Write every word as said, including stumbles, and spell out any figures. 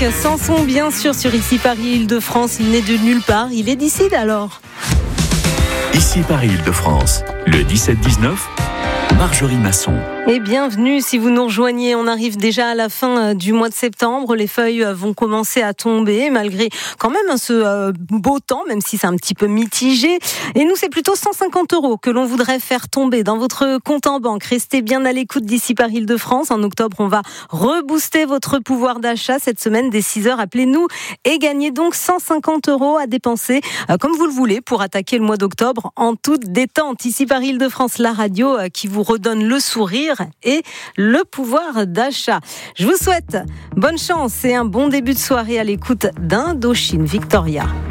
avec Sanson, bien sûr, sur Ici Paris Île-de-France. Il n'est de nulle part, il est d'ici alors. Ici Paris Île-de-France, le dix-sept dix-neuf, Marjorie Masson. Et bienvenue si vous nous rejoignez. On arrive déjà à la fin du mois de septembre. Les feuilles vont commencer à tomber malgré quand même ce beau temps, même si c'est un petit peu mitigé. Et nous, c'est plutôt cent cinquante euros que l'on voudrait faire tomber dans votre compte en banque. Restez bien à l'écoute d'Ici Paris Île-de-France. En octobre, on va rebooster votre pouvoir d'achat cette semaine dès six heures. Appelez-nous et gagnez donc cent cinquante euros à dépenser comme vous le voulez pour attaquer le mois d'octobre en toute détente. Ici Paris Île-de-France, la radio qui vous redonne le sourire et le pouvoir d'achat. Je vous souhaite bonne chance et un bon début de soirée à l'écoute d'Indochine Victoria.